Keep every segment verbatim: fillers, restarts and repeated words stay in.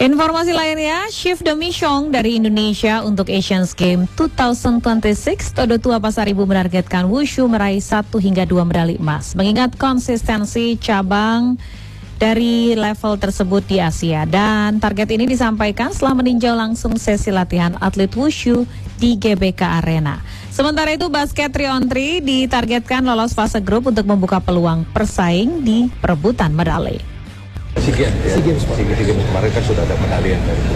Informasi lainnya, Shift Demi Song dari Indonesia untuk Asian Games dua ribu dua puluh enam, Todo Tua Pasar Ibu menargetkan Wushu meraih satu hingga dua medali emas. Mengingat konsistensi cabang dari level tersebut di Asia, dan target ini disampaikan setelah meninjau langsung sesi latihan atlet Wushu di G B K Arena. Sementara itu basket tiga on tiga ditargetkan lolos fase grup untuk membuka peluang persaing di perebutan medali. SEA Games, ya. SEA Games, SEA Games kemarin kan sudah ada medali yang dari itu,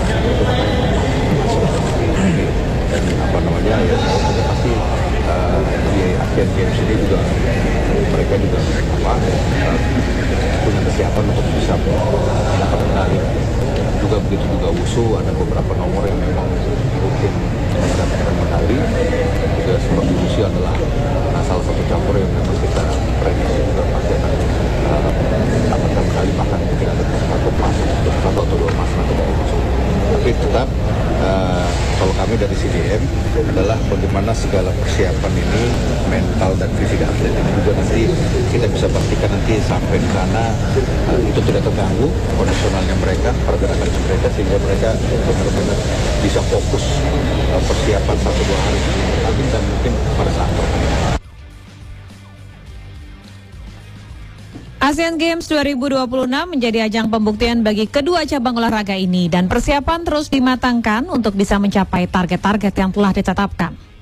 dan apa namanya ya pasti uh, di Asian Games ini juga mereka juga apa uh, punya kesiapan untuk bisa mendapat medali. Juga begitu juga Wushu, ada beberapa nomor yang memang mungkin mendapatkan medali. Juga seperti Wushu adalah nah, salah satu campur yang memang kita prediksi juga pasti akan uh, mendapatkan medali, bahkan mungkin ada satu emas, satu atau dua emas nanti dari Wushu. Tapi tetap uh, kalau kami dari C D M adalah bagaimana segala persiapan ini, mental dan fisik atlet ini juga nanti kita bisa pastikan nanti sampai di sana uh, itu tidak terganggu kondisionalnya mereka, pergerakan mereka, sehingga mereka benar-benar bisa fokus uh, persiapan satu dua hari sebelum bertanding dan mungkin pada saat pertandingan. Asian Games dua ribu dua puluh enam menjadi ajang pembuktian bagi kedua cabang olahraga ini dan persiapan terus dimatangkan untuk bisa mencapai target-target yang telah ditetapkan.